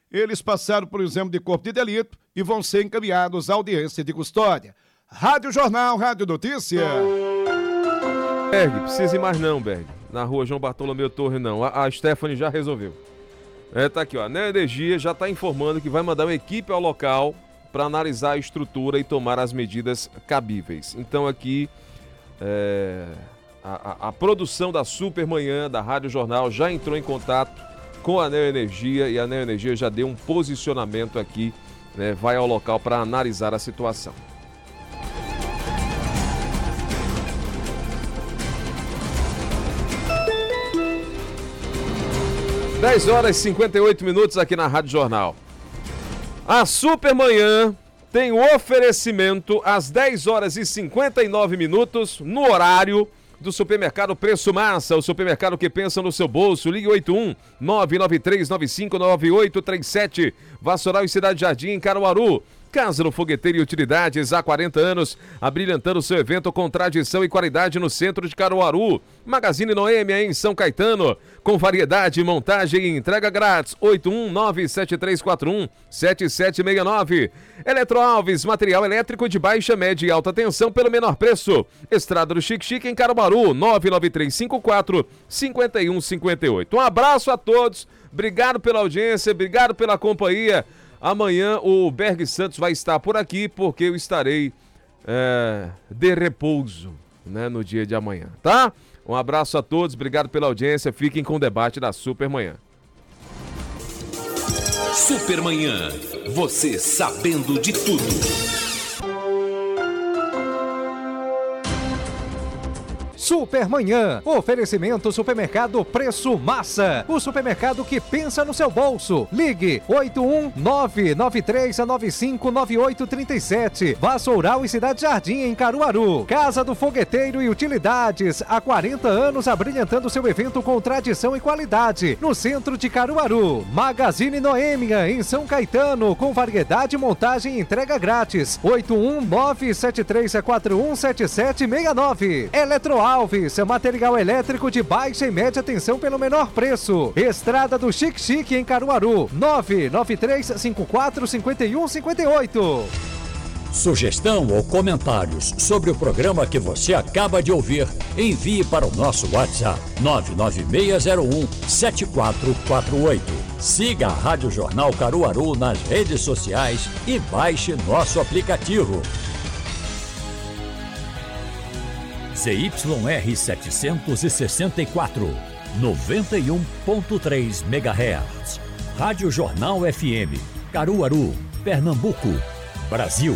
Eles passaram por exame de corpo de delito e vão ser encaminhados à audiência de custódia. Rádio Jornal, Rádio Notícia. Berg, precisa ir mais não, Berg. Na rua João Bartolomeu Torre não. A Stephanie já resolveu. Tá aqui, ó. A Neoenergia já está informando que vai mandar uma equipe ao local para analisar a estrutura e tomar as medidas cabíveis. Então aqui a produção da Supermanhã, da Rádio Jornal, já entrou em contato com a Neoenergia e a Neoenergia já deu um posicionamento aqui, né, vai ao local para analisar a situação. 10h58 aqui na Rádio Jornal. A Supermanhã tem o oferecimento às 10h59 no horário do Supermercado Preço Massa, o supermercado que pensa no seu bolso. Ligue 81-993959837, Vassoural e Cidade Jardim, em Caruaru. Casa do Fogueteiro e Utilidades, há 40 anos, abrilhantando seu evento com tradição e qualidade no centro de Caruaru. Magazine Noêmia, em São Caetano, com variedade, montagem e entrega grátis. 81973417769. Eletroalves, material elétrico de baixa, média e alta tensão pelo menor preço. Estrada do Chique em Caruaru, 99354-5158. Um abraço a todos, obrigado pela audiência, obrigado pela companhia. Amanhã o Berg Santos vai estar por aqui porque eu estarei de repouso, né, no dia de amanhã, tá? Um abraço a todos, obrigado pela audiência, fiquem com o debate da Supermanhã. Supermanhã, você sabendo de tudo. Supermanhã, oferecimento Supermercado Preço Massa, o supermercado que pensa no seu bolso. Ligue 81993959837, Vassoural e Cidade Jardim, em Caruaru. Casa do Fogueteiro e Utilidades, há 40 anos abrilhantando seu evento com tradição e qualidade, no centro de Caruaru. Magazine Noêmia, em São Caetano, com variedade, montagem e entrega grátis. 81973417769. Eletroalves, material elétrico de baixa e média tensão pelo menor preço. Estrada do Chique em Caruaru, 993545158. Sugestão ou comentários sobre o programa que você acaba de ouvir, envie para o nosso WhatsApp 996017448. Siga a Rádio Jornal Caruaru nas redes sociais e baixe nosso aplicativo. ZYR 764, 91.3 MHz. Rádio Jornal FM, Caruaru, Pernambuco, Brasil.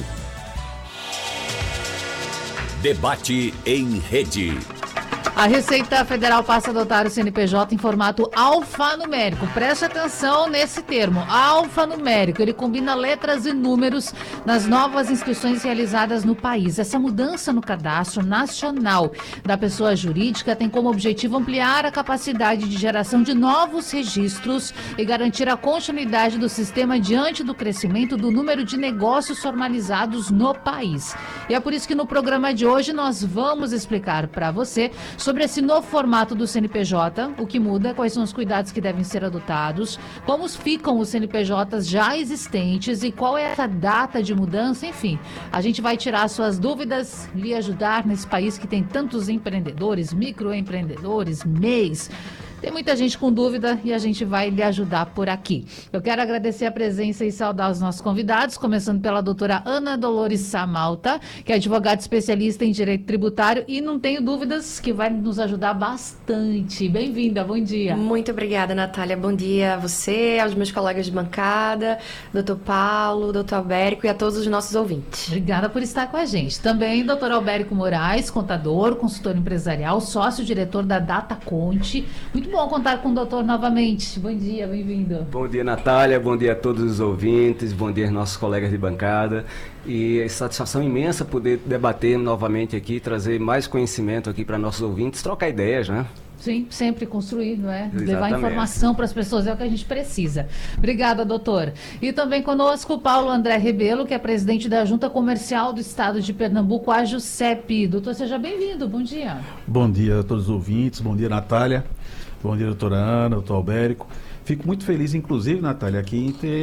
Debate em rede. A Receita Federal passa a adotar o CNPJ em formato alfanumérico. Preste atenção nesse termo, alfanumérico. Ele combina letras e números nas novas inscrições realizadas no país. Essa mudança no cadastro nacional da pessoa jurídica tem como objetivo ampliar a capacidade de geração de novos registros e garantir a continuidade do sistema diante do crescimento do número de negócios formalizados no país. E é por isso que no programa de hoje nós vamos explicar para você sobre esse novo formato do CNPJ, o que muda, quais são os cuidados que devem ser adotados, como ficam os CNPJs já existentes e qual é essa data de mudança, enfim. A gente vai tirar suas dúvidas, lhe ajudar nesse país que tem tantos empreendedores, microempreendedores, MEIs. Tem muita gente com dúvida e a gente vai lhe ajudar por aqui. Eu quero agradecer a presença e saudar os nossos convidados, começando pela doutora Ana Dolores Samalta, que é advogada especialista em direito tributário e não tenho dúvidas que vai nos ajudar bastante. Bem-vinda, bom dia. Muito obrigada, Natália. Bom dia a você, aos meus colegas de bancada, doutor Paulo, doutor Albérico e a todos os nossos ouvintes. Obrigada por estar com a gente. Também doutor Albérico Moraes, contador, consultor empresarial, sócio-diretor da Data Conte. Muito bom contar com o doutor novamente. Bom dia, bem-vindo. Bom dia, Natália. Bom dia a todos os ouvintes. Bom dia aos nossos colegas de bancada. E é satisfação imensa poder debater novamente aqui, trazer mais conhecimento aqui para nossos ouvintes, trocar ideias, né? Sim, sempre construir, não é? Exatamente. Levar informação para as pessoas é o que a gente precisa. Obrigada, doutor. E também conosco o Paulo André Rebelo, que é presidente da Junta Comercial do Estado de Pernambuco, a JUSEP. Doutor, seja bem-vindo. Bom dia. Bom dia a todos os ouvintes. Bom dia, Natália. Bom dia, doutora Ana, doutor Albérico. Fico muito feliz, inclusive, Natália, aqui em ter